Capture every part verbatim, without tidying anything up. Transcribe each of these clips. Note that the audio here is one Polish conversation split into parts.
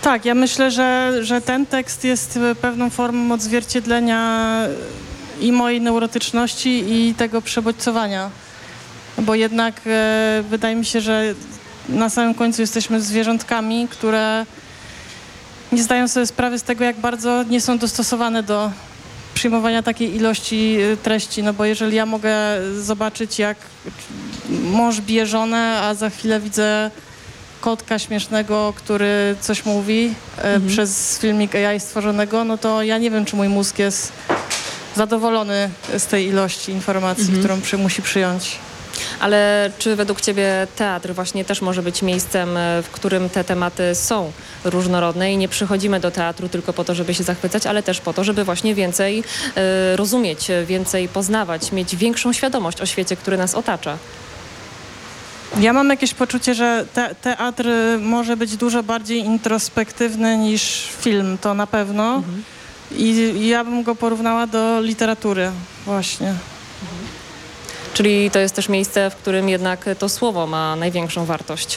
Tak, ja myślę, że, że ten tekst jest pewną formą odzwierciedlenia i mojej neurotyczności, i tego przebodźcowania. Bo jednak e, wydaje mi się, że na samym końcu jesteśmy zwierzątkami, które nie zdają sobie sprawy z tego, jak bardzo nie są dostosowane do przyjmowania takiej ilości treści. No bo jeżeli ja mogę zobaczyć, jak mąż bije żonę, a za chwilę widzę kotka śmiesznego, który coś mówi e, mhm. przez filmik A I stworzonego, no to ja nie wiem, czy mój mózg jest zadowolony z tej ilości informacji, mhm. którą przy, musi przyjąć. Ale czy według ciebie teatr właśnie też może być miejscem, w którym te tematy są różnorodne i nie przychodzimy do teatru tylko po to, żeby się zachwycać, ale też po to, żeby właśnie więcej y, rozumieć, więcej poznawać, mieć większą świadomość o świecie, który nas otacza? Ja mam jakieś poczucie, że te, teatr może być dużo bardziej introspektywny niż film, to na pewno. Mhm. I, I ja bym go porównała do literatury właśnie. Mhm. Czyli to jest też miejsce, w którym jednak to słowo ma największą wartość.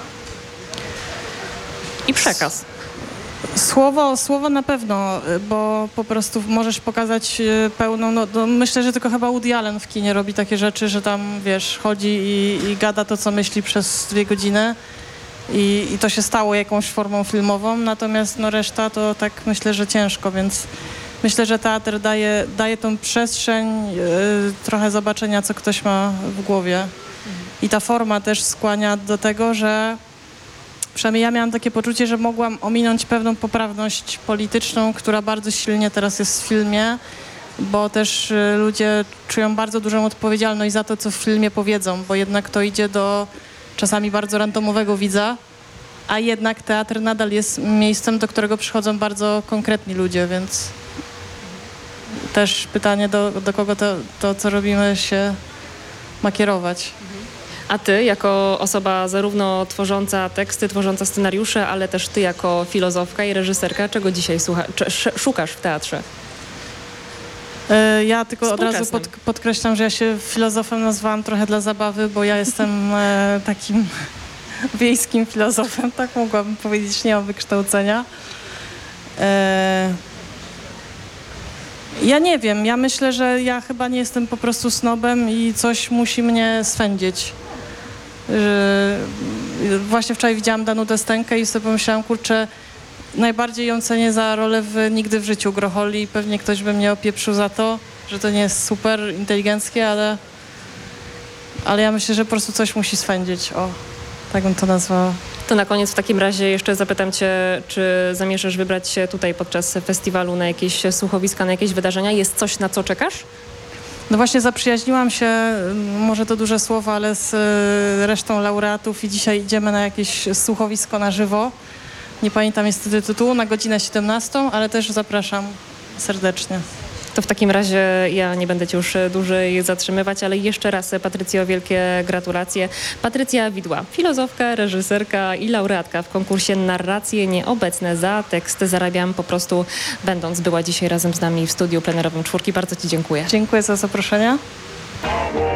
I przekaz. Słowo, słowo na pewno, bo po prostu możesz pokazać pełną, no, no myślę, że tylko chyba Woody Allen w kinie robi takie rzeczy, że tam, wiesz, chodzi i, i gada to, co myśli przez dwie godziny i, i to się stało jakąś formą filmową, natomiast no reszta to tak myślę, że ciężko, więc myślę, że teatr daje, daje tą przestrzeń, yy, trochę zobaczenia, co ktoś ma w głowie. Mhm. I ta forma też skłania do tego, że przynajmniej ja miałam takie poczucie, że mogłam ominąć pewną poprawność polityczną, która bardzo silnie teraz jest w filmie, bo też y, ludzie czują bardzo dużą odpowiedzialność za to, co w filmie powiedzą, bo jednak to idzie do czasami bardzo randomowego widza, a jednak teatr nadal jest miejscem, do którego przychodzą bardzo konkretni ludzie, więc też pytanie, do, do kogo to, to, co robimy, się ma kierować. A ty, jako osoba zarówno tworząca teksty, tworząca scenariusze, ale też ty jako filozofka i reżyserka, czego dzisiaj słucha, szukasz w teatrze? E, ja tylko od razu pod, podkreślam, że ja się filozofem nazwałam trochę dla zabawy, bo ja jestem e, takim wiejskim filozofem, tak mogłabym powiedzieć, nie mam wykształcenia. E, Ja nie wiem, ja myślę, że ja chyba nie jestem po prostu snobem i coś musi mnie swędzić. Yy, właśnie wczoraj widziałam Danutę Stękę i sobie pomyślałam, kurczę, najbardziej ją cenię za rolę w Nigdy w życiu Grocholi i pewnie ktoś by mnie opieprzył za to, że to nie jest super inteligenckie, ale, ale ja myślę, że po prostu coś musi swędzić. O, tak bym to nazwała. To na koniec w takim razie jeszcze zapytam cię, czy zamierzasz wybrać się tutaj podczas festiwalu na jakieś słuchowiska, na jakieś wydarzenia? Jest coś, na co czekasz? No właśnie zaprzyjaźniłam się, może to duże słowo, ale z resztą laureatów i dzisiaj idziemy na jakieś słuchowisko na żywo. Nie pamiętam niestety tytułu, na godzinę siedemnastą, ale też zapraszam serdecznie. To w takim razie ja nie będę cię już dłużej zatrzymywać, ale jeszcze raz, Patrycjo, wielkie gratulacje. Patrycja Widła, filozofka, reżyserka i laureatka w konkursie Narracje Nieobecne za tekst Zarabiam po prostu będąc, była dzisiaj razem z nami w studiu plenerowym Czwórki. Bardzo ci dziękuję. Dziękuję za zaproszenie.